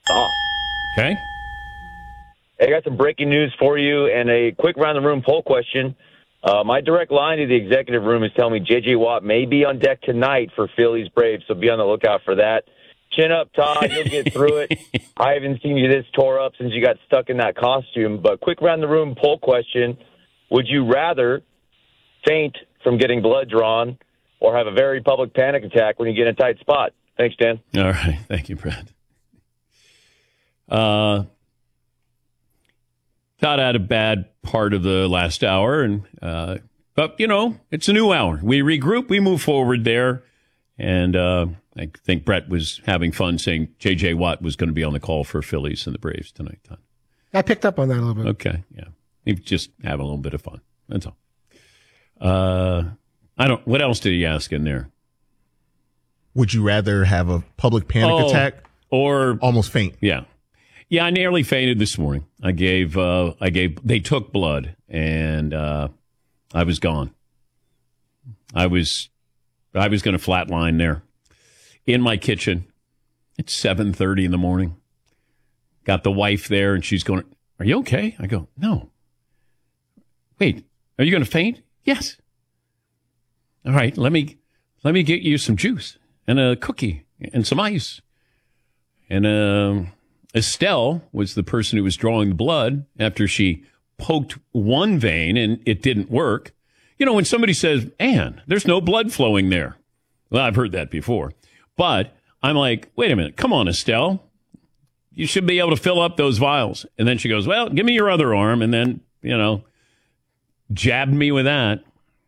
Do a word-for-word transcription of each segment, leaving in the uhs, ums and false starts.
off. Okay. Hey, I got some breaking news for you and a quick round-the-room poll question. Uh, my direct line to the executive room is telling me J J. Watt may be on deck tonight for Phillies Braves, so be on the lookout for that. Chin up, Todd. You'll get through it. I haven't seen you this tore up since you got stuck in that costume. But quick round-the-room poll question. Would you rather faint from getting blood drawn or have a very public panic attack when you get in a tight spot? Thanks, Dan. All right. Thank you, Brad. Uh, Todd had a bad part of the last hour, and uh, but, you know, it's a new hour. We regroup. We move forward there. And uh, I think Brett was having fun saying J J. Watt was going to be on the call for Phillies and the Braves tonight, Todd. I picked up on that a little bit. Okay, yeah. You just have a little bit of fun. That's all. Uh, I don't. What else did he ask in there? Would you rather have a public panic oh, attack or almost faint? Yeah, yeah. I nearly fainted this morning. I gave. Uh, I gave. They took blood, and uh, I was gone. I was. I was going to flatline there in my kitchen. It's seven thirty in the morning. Got the wife there, and she's going, "Are you okay?" I go, "No." Wait, are you going to faint? Yes. All right, let me let me get you some juice and a cookie and some ice. And uh, Estelle was the person who was drawing the blood after she poked one vein and it didn't work. You know, when somebody says, Ann, there's no blood flowing there. Well, I've heard that before. But I'm like, wait a minute. Come on, Estelle. You should be able to fill up those vials. And then she goes, well, give me your other arm. And then, you know, jabbed me with that.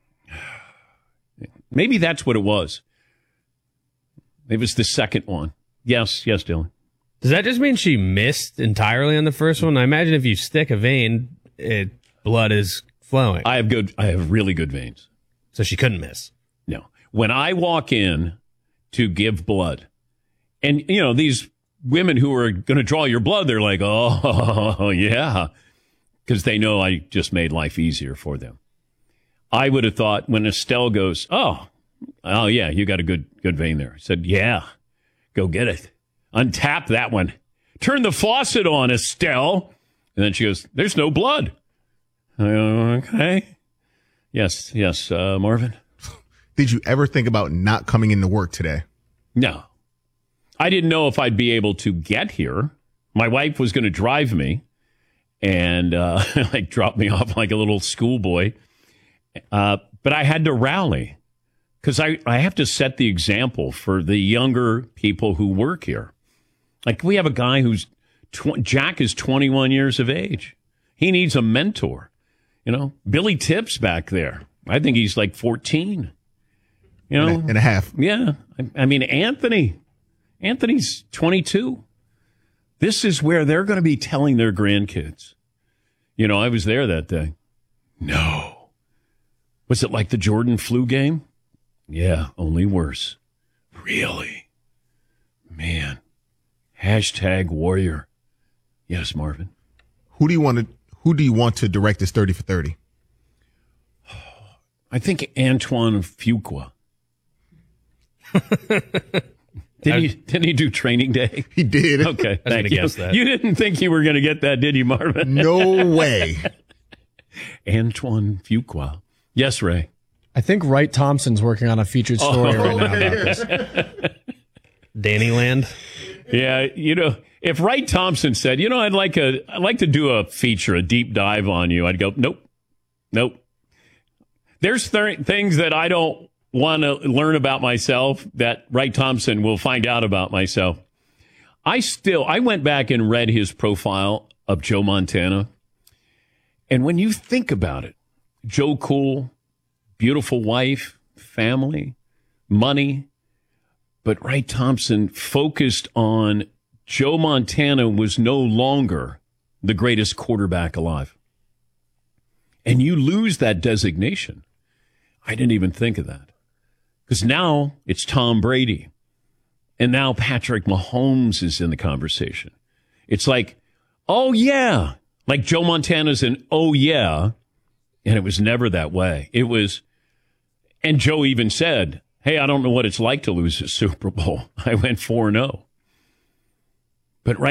Maybe that's what it was. It was the second one. Yes, yes, Dylan. Does that just mean she missed entirely on the first one? I imagine if you stick a vein, it, blood is flowing. I have good. I have really good veins. So she couldn't miss. No. When I walk in to give blood, and, you know, these women who are going to draw your blood, they're like, oh, yeah, because they know I just made life easier for them. I would have thought when Estelle goes, oh, oh, yeah, you got a good good vein there. I said, yeah, go get it. Untap that one. Turn the faucet on, Estelle. And then she goes, there's no blood. I go, okay. Yes, yes, uh, Marvin. Did you ever think about not coming into work today? No. I didn't know if I'd be able to get here. My wife was going to drive me and uh, like drop me off like a little schoolboy. Uh, but I had to rally because I, I have to set the example for the younger people who work here. Like we have a guy who's, tw- Jack is twenty-one years of age. He needs a mentor. You know, Billy Tips back there. I think he's like fourteen. You know, and a, and a half. Yeah. I, I mean, Anthony, Anthony's twenty-two. This is where they're going to be telling their grandkids. You know, I was there that day. No. Was it like the Jordan flu game? Yeah, only worse. Really? Man. Hashtag warrior. Yes, Marvin. Who do you want to who do you want to direct this thirty for thirty? I think Antoine Fuqua. Did he didn't he do training day? He did. Okay. I was Thank gonna you. guess that. You didn't think you were going to get that, did you, Marvin? No way. Antoine Fuqua. Yes, Ray. I think Wright Thompson's working on a featured story Oh. right now about this. Danny Land. Yeah, you know, if Wright Thompson said, you know, I'd like a, I'd like to do a feature, a deep dive on you, I'd go, nope, nope. There's th- things that I don't want to learn about myself that Wright Thompson will find out about myself. I still, I went back and read his profile of Joe Montana. And when you think about it, Joe Cool, beautiful wife, family, money. But Wright Thompson focused on Joe Montana was no longer the greatest quarterback alive. And you lose that designation. I didn't even think of that. Because now it's Tom Brady. And now Patrick Mahomes is in the conversation. It's like, oh, yeah. Like Joe Montana's an oh, yeah. And it was never that way. It was, and Joe even said, hey, I don't know what it's like to lose a Super Bowl. I went four and oh. But right